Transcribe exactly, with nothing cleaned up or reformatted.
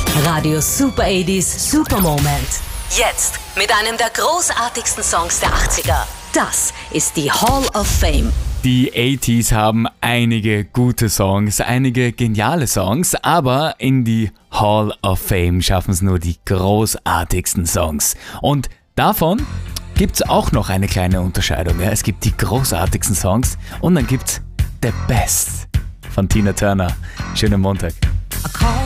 Radio Super achtziger Super Moment. Jetzt mit einem der großartigsten Songs der achtziger. Das ist die Hall of Fame. Die achtziger haben einige gute Songs, einige geniale Songs, aber in die Hall of Fame schaffen es nur die großartigsten Songs. Und davon gibt es auch noch eine kleine Unterscheidung. Ja, es gibt die großartigsten Songs und dann gibt es The Best von Tina Turner. Schönen Montag. I call